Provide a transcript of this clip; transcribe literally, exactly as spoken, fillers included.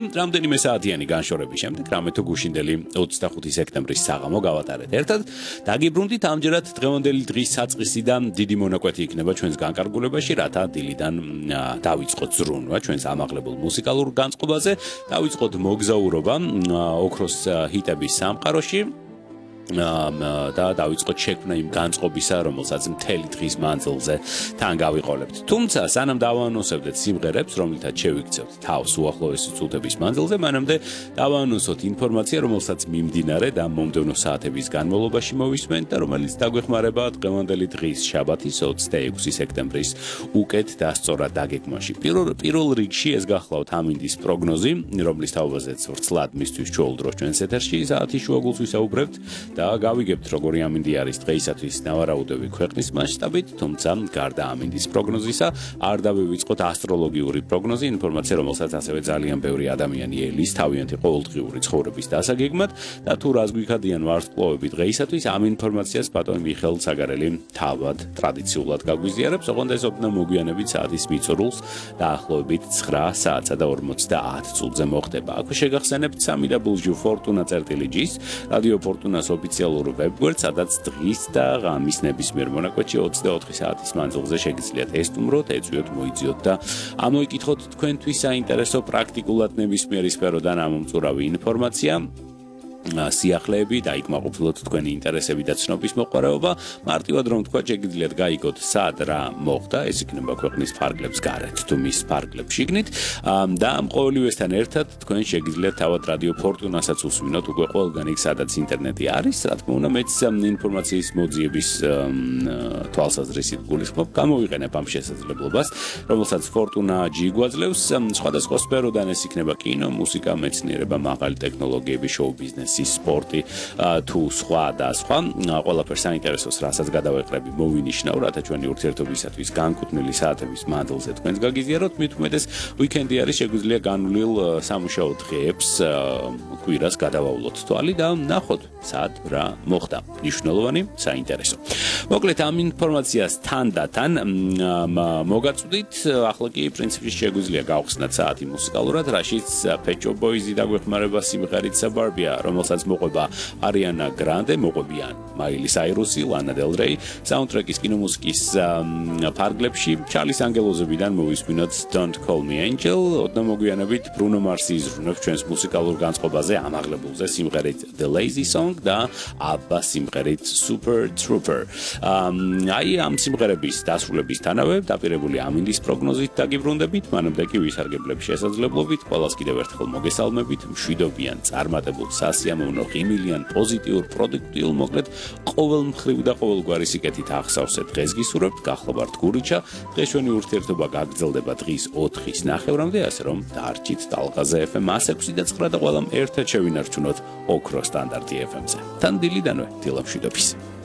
რამდენიმე საათიანი განშორების შემდეგ რამე თუ გუშინდელი ოცდახუთი სექტემბრის საღამო გავატარეთ ერთად. დაგიბრუნდით ამჯერად დღევანდელი დღის საწყისიდან დიდი მონაკვეთი იქნება ჩვენს განკარგულებაში, რათა დილიდან დავიწყოთ ზრუნვა ჩვენს ამაღლებულ მუსიკალურ განწყობაზე, დავიწყოთ მოგზაურობა ოქროს ჰიტების სამყაროში. და დავიწყოთ შექმნა იმ განწყობისა, რომელსაც მთელი დღის მანძილზე თან გავიყოლებთ. თუმცა, სანამ დავაანონსებდეთ სიმღერებს, რომლითაც შევიქცევთ თავს უახლოესი წუთების მანძილზე, მანამდე დავაანონსოთ ინფორმაცია, რომელსაც მიმდინარე და მომდევნო საათების განმავლობაში მოვისმენთ და რომელიც დაგვეხმარება დღევანდელი დღის შაბათის ოცდაექვსი სექტემბრის უკეთ და სწორად დაგეგმვაში. პირველ პირველ რიგში ეს გახლავთ ამინდის პროგნოზი, რომლის თაობაზეც ვრცლად მისთვის ჩვეულ დროს ჩვენს ეთერში საათის შუაგულს ვისაუბრებთ. და გავიგებთ როგორი ამინდი არის დღეისათვის ნავარაუდები ქვეყნის მასშტაბით, თუმცა გარდა ამინდის პროგნოზისა არ დავივიწყოთ ასტროლოგიური პროგნოზი, ინფორმაცია, რომელსაც ასევე ძალიან ბევრი ადამიანი ელის თავიანთი ყოველდღიური ცხოვრების დასაგეგმად და თუ რას გვიქადიან ვარსკვლავები დღეისათვის, ამ ინფორმაციას ბატონი მიხეილ საგარელი თავად ტრადიციულად გაგვიზიარებს, ოღონდ ეს ოდნა მოგვიანებით საათის მიწურულს დაახლოებით ცხრა საათსა და ორმოცდაათ წუთზე მოხდება. აქ შეგახსენებთ სამი დაბლიუ ფორტუნა წერტილი ჯის რადიო ფორტუნას ოფიციალურ ვებგვერდს, სადაც დღის და ღამის ნებისმიერ მონაკვეთში ოცდაოთხი საათის მანძილზე შეგიძლიათ ესტუმროთ, ეწვიოთ, მოიძიოთ და ამოიკითხოთ თქვენთვის საინტერესო პრაქტიკულად ნებისმიერი სფეროდან ამომწურავი ინფორმაცია. სიახლეები და იკმაყოფილოთ თქვენი ინტერესები და ცნობის მოყვარეობა. მარტივად რომ თქვა, შეგიძლიათ გაიგოთ სად რა მოხდა, ეს იქნება ქვეყნის ფარგლებს გარეთ თუ მის ფარგლებს შიგნით და ამ ყოველივესთან ერთად თქვენ შეგიძლიათ თავად რადიო ფორტუნასაც უსმინოთ უკვე ყველგან იქ, სადაც ინტერნეტი არის. რა თქმა უნდა, მეც ინფორმაციის მოძიების თვალსაზრისით გულისხმობ, გამოვიყენებ ამ შესაძლებლობას, რომელსაც ფორტუნა ჯი გვაძლევს. სხვადასხვა სფეროდან ეს იქნება კინო, მუსიკა, მეცნიერება, მაღალი ტექნოლოგიები, შოუ ბიზნესი, სპორტი თუ სხვა და სხვა. ყველაფერს საინტერესოს, რასაც გადავეყრები, მოვინიშნავ, რათა ჩვენი ურთიერთობისათვის განკუთვნილი საათების მანძილზე თქვენს გაგიზიაროთ. მით უმეტეს ვიკენდი არის, შეგვიძლია განვლილ სამუშაო დღეებს კვირას გადავავლოთ თვალი და ნახოთ სად რა მოხდა. მნიშვნელოვანი, საინტერესო. მოკლედ ამ ინფორმაციას თან და თან მოგაწვდით, ახლა კი პრინციპში შეგვიძლია გავხსნათ საათი მუსიკალურად, რაშიც Pet Shop Boys-ი დაგვეხმარება სიმღერით Suburbia, რომელსაც მოყვება არიანა გრანდე, მოყვებიან მაილი საირუსი, ლანა დელ რეი, საუნდტრეკის კინომუსიკის ფარგლებში ჩარლის ანგელოზებიდან მოვისმინოთ Don't Call Me Angel, ოდნა მოგვიანებით ბრუნო მარსი იზრუნებს ჩვენს მუსიკალურ განწყობაზე ამაღლებულზე სიმღერით The Lazy Song და აბა სიმღერით Super Trooper. აი ამ სიმღერების დასრულებისთანავე დაპირებული ამინდის პროგნოზით დაგიბრუნდებით, მანამდე კი ვისარგებლებ შესაძლებლობით, ყველას კიდევ ერთხელ მოგესალმებით, მშვიდობიან, წარმატებულ, სასიამოვნო, ღიმილიან, პოზიტიურ, პროდუქტიულ, მოკლედ ყოველმხრივ და ყოველგვარი სიკეთით აღსავსე დღეს გისურვებთ, გახლობართ გურიჩა. დღეს ჩვენი ურთიერთობა გაგრძელდება დღის ოთხის ნახევრამდე, ასე რომ დარჩით ტალღაზე ეფ ემ one oh six და nine და ყველამ ერთად შევინარჩუნოთ ოქრო სტანდარტი ეფ ემ-ზე. თან დილიდანვე, დილამშვიდობის.